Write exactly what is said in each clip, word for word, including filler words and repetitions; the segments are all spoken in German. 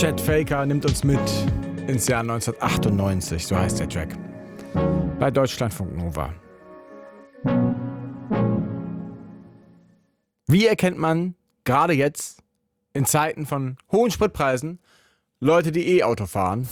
Chet Faker nimmt uns mit ins Jahr neunzehnhundertachtundneunzig, so heißt der Track. Bei Deutschlandfunk Nova. Wie erkennt man gerade jetzt in Zeiten von hohen Spritpreisen Leute, die E-Auto fahren?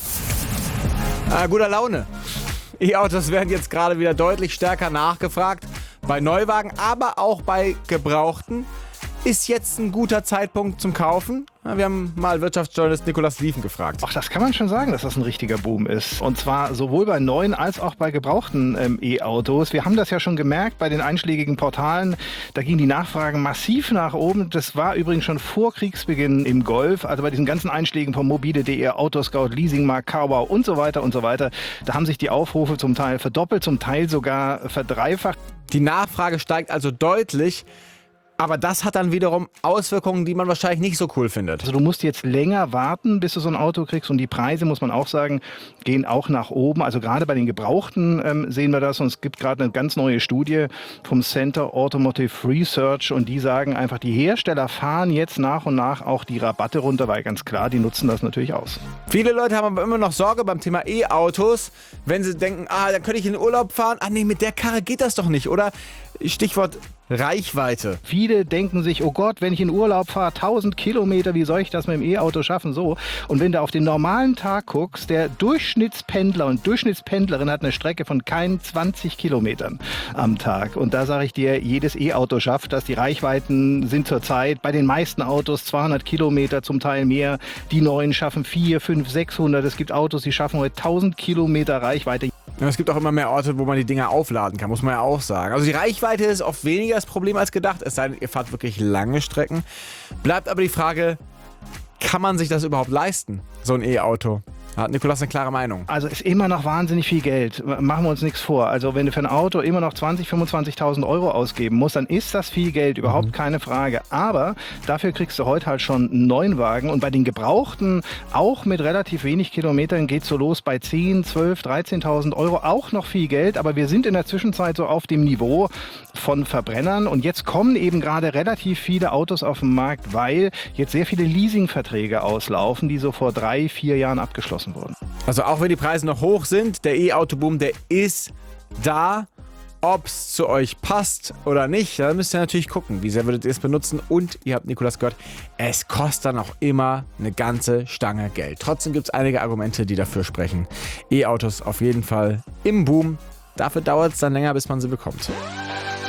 Ah, guter Laune. E-Autos werden jetzt gerade wieder deutlich stärker nachgefragt. Bei Neuwagen, aber auch bei Gebrauchten. Ist jetzt ein guter Zeitpunkt zum Kaufen? Wir haben mal Wirtschaftsjournalist Nikolaus Lieven gefragt. Ach, das kann man schon sagen, dass das ein richtiger Boom ist. Und zwar sowohl bei neuen als auch bei gebrauchten ähm, E-Autos. Wir haben das ja schon gemerkt bei den einschlägigen Portalen. Da ging die Nachfrage massiv nach oben. Das war übrigens schon vor Kriegsbeginn im Golf. Also bei diesen ganzen Einschlägen von mobile punkt de, Autoscout, Leasingmarkt, Carwow und so weiter und so weiter. Da haben sich die Aufrufe zum Teil verdoppelt, zum Teil sogar verdreifacht. Die Nachfrage steigt also deutlich. Aber das hat dann wiederum Auswirkungen, die man wahrscheinlich nicht so cool findet. Also du musst jetzt länger warten, bis du so ein Auto kriegst. Und die Preise, muss man auch sagen, gehen auch nach oben. Also gerade bei den Gebrauchten ähm, sehen wir das. Und es gibt gerade eine ganz neue Studie vom Center Automotive Research. Und die sagen einfach, die Hersteller fahren jetzt nach und nach auch die Rabatte runter, weil ganz klar, die nutzen das natürlich aus. Viele Leute haben aber immer noch Sorge beim Thema E-Autos, wenn sie denken, ah, dann könnte ich in den Urlaub fahren. Ah nee, mit der Karre geht das doch nicht, oder? Stichwort Reichweite. Viele denken sich, oh Gott, wenn ich in Urlaub fahre, tausend Kilometer, wie soll ich das mit dem E-Auto schaffen? So. Und wenn du auf den normalen Tag guckst, der Durchschnittspendler und Durchschnittspendlerin hat eine Strecke von keinen zwanzig Kilometern am Tag. Und da sage ich dir, jedes E-Auto schafft das. Die Reichweiten sind zurzeit bei den meisten Autos zweihundert Kilometer, zum Teil mehr. Die neuen schaffen vierhundert, fünfhundert, sechshundert. Es gibt Autos, die schaffen heute tausend Kilometer Reichweite. Ja, es gibt auch immer mehr Orte, wo man die Dinger aufladen kann, muss man ja auch sagen. Also die Reichweite ist oft weniger das Problem als gedacht, es sei denn, ihr fahrt wirklich lange Strecken. Bleibt aber die Frage, kann man sich das überhaupt leisten, so ein E-Auto? Hat Nikolaus eine klare Meinung? Also ist immer noch wahnsinnig viel Geld. Machen wir uns nichts vor. Also wenn du für ein Auto immer noch zwanzigtausend, fünfundzwanzigtausend Euro ausgeben musst, dann ist das viel Geld, überhaupt mhm. keine Frage. Aber dafür kriegst du heute halt schon einen neuen Wagen. Und bei den Gebrauchten, auch mit relativ wenig Kilometern, geht es so los bei zehntausend, zwölftausend, dreizehntausend Euro. Auch noch viel Geld, aber wir sind in der Zwischenzeit so auf dem Niveau von Verbrennern. Und jetzt kommen eben gerade relativ viele Autos auf den Markt, weil jetzt sehr viele Leasingverträge auslaufen, die so vor drei, vier Jahren abgeschlossen wurden. Also auch wenn die Preise noch hoch sind, der E-Auto-Boom, der ist da. Ob es zu euch passt oder nicht, da müsst ihr natürlich gucken, wie sehr würdet ihr es benutzen. Und ihr habt Nikolaus gehört, es kostet dann auch immer eine ganze Stange Geld. Trotzdem gibt es einige Argumente, die dafür sprechen. E-Autos auf jeden Fall im Boom. Dafür dauert es dann länger, bis man sie bekommt.